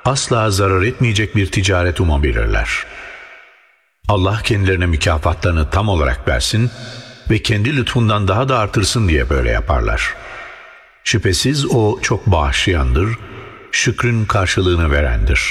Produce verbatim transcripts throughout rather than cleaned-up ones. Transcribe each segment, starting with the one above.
asla zarar etmeyecek bir ticaret umabilirler. Allah kendilerine mükafatlarını tam olarak versin ve kendi lütfundan daha da artırsın diye böyle yaparlar. Şüphesiz O çok bağışlayandır, şükrün karşılığını verendir.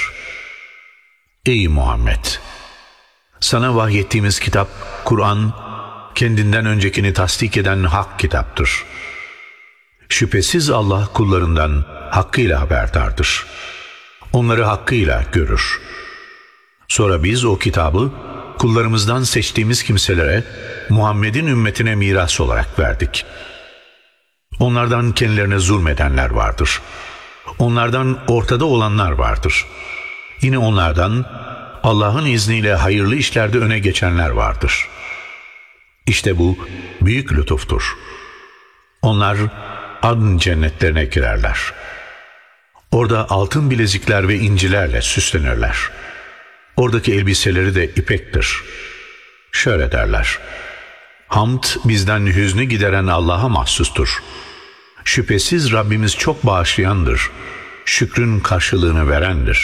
Ey Muhammed! Sana vahyettiğimiz kitap, Kur'an, kendinden öncekini tasdik eden hak kitaptır. Şüphesiz Allah kullarından hakkıyla haberdardır. Onları hakkıyla görür. Sonra biz o kitabı kullarımızdan seçtiğimiz kimselere, Muhammed'in ümmetine miras olarak verdik. Onlardan kendilerine zulmedenler vardır. Onlardan ortada olanlar vardır. Yine onlardan Allah'ın izniyle hayırlı işlerde öne geçenler vardır. İşte bu büyük lütuftur. Onlar adn cennetlerine girerler. Orada altın bilezikler ve incilerle süslenirler. Oradaki elbiseleri de ipektir. Şöyle derler: Hamd bizden hüznü gideren Allah'a mahsustur. Şüphesiz Rabbimiz çok bağışlayandır. Şükrün karşılığını verendir.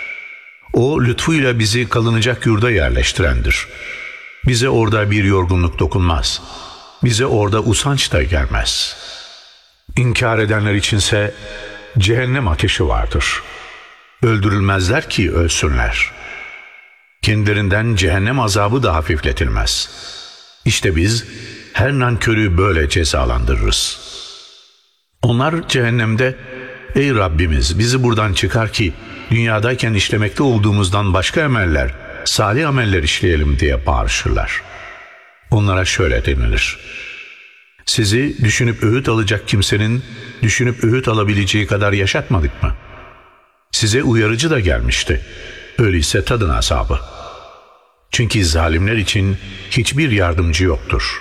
O lütfuyla bizi kalınacak yurda yerleştirendir. Bize orada bir yorgunluk dokunmaz. Bize orada usanç da gelmez. İnkar edenler içinse cehennem ateşi vardır. Öldürülmezler ki ölsünler. Kendilerinden cehennem azabı da hafifletilmez. İşte biz her nankörü böyle cezalandırırız. Onlar cehennemde, ey Rabbimiz bizi buradan çıkar ki dünyadayken işlemekte olduğumuzdan başka emeller, salih ameller işleyelim diye bağırışırlar. Onlara şöyle denilir: Sizi düşünüp öğüt alacak kimsenin düşünüp öğüt alabileceği kadar yaşatmadık mı? Size uyarıcı da gelmişti. Öyleyse tadın azabı. Çünkü zalimler için hiçbir yardımcı yoktur.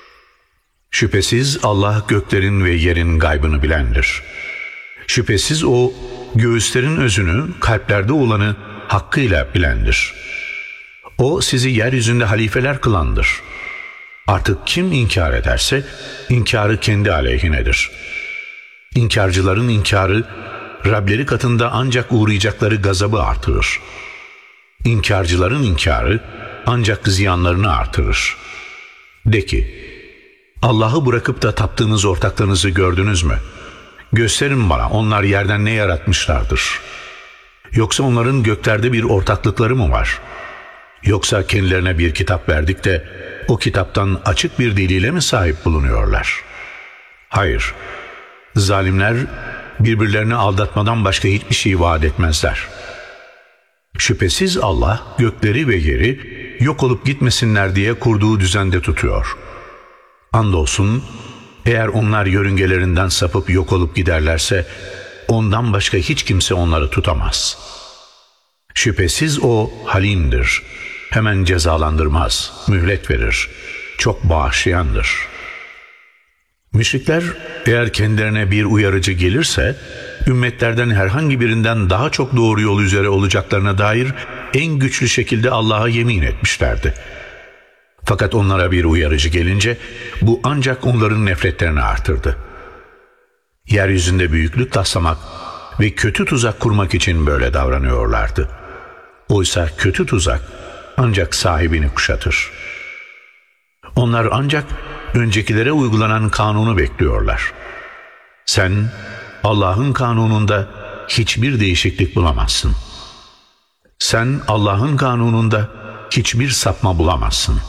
Şüphesiz Allah göklerin ve yerin gaybını bilendir. Şüphesiz O göğüslerin özünü, kalplerde olanı hakkıyla bilendir. O sizi yeryüzünde halifeler kılandır. Artık kim inkar ederse inkarı kendi aleyhinedir. İnkarcıların inkarı Rableri katında ancak uğrayacakları gazabı artırır. İnkarcıların inkarı ancak ziyanlarını artırır. De ki, Allah'ı bırakıp da taptığınız ortaklarınızı gördünüz mü? Gösterin bana, onlar yerden ne yaratmışlardır? Yoksa onların göklerde bir ortaklıkları mı var? Yoksa kendilerine bir kitap verdik de o kitaptan açık bir delile mi sahip bulunuyorlar? Hayır, zalimler birbirlerini aldatmadan başka hiçbir şey vaat etmezler. Şüphesiz Allah gökleri ve yeri yok olup gitmesinler diye kurduğu düzende tutuyor. Andolsun eğer onlar yörüngelerinden sapıp yok olup giderlerse ondan başka hiç kimse onları tutamaz. Şüphesiz O halimdir. Hemen cezalandırmaz, mühlet verir. Çok bağışlayandır. Müşrikler eğer kendilerine bir uyarıcı gelirse ümmetlerden herhangi birinden daha çok doğru yol üzere olacaklarına dair en güçlü şekilde Allah'a yemin etmişlerdi. Fakat onlara bir uyarıcı gelince bu ancak onların nefretlerini artırdı. Yeryüzünde büyüklük taslamak ve kötü tuzak kurmak için böyle davranıyorlardı. Oysa kötü tuzak ancak sahibini kuşatır. Onlar ancak öncekilere uygulanan kanunu bekliyorlar. Sen Allah'ın kanununda hiçbir değişiklik bulamazsın. Sen Allah'ın kanununda hiçbir sapma bulamazsın.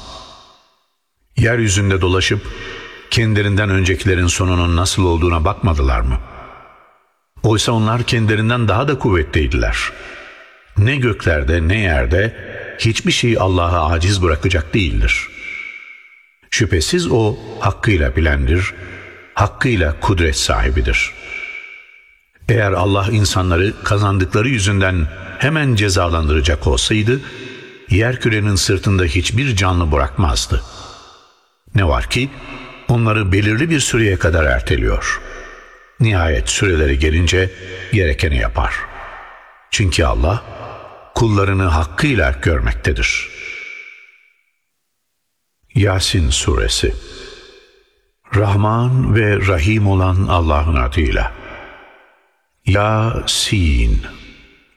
Yeryüzünde dolaşıp kendilerinden öncekilerin sonunun nasıl olduğuna bakmadılar mı? Oysa onlar kendilerinden daha da kuvvetliydiler. Ne göklerde ne yerde hiçbir şey Allah'a aciz bırakacak değildir. Şüphesiz O hakkıyla bilendir, hakkıyla kudret sahibidir. Eğer Allah insanları kazandıkları yüzünden hemen cezalandıracak olsaydı, yerkürenin sırtında hiçbir canlı bırakmazdı. Ne var ki onları belirli bir süreye kadar erteliyor. Nihayet süreleri gelince gerekeni yapar. Çünkü Allah kullarını hakkıyla görmektedir. Yasin Suresi. Rahman ve Rahim olan Allah'ın adıyla. Yasin.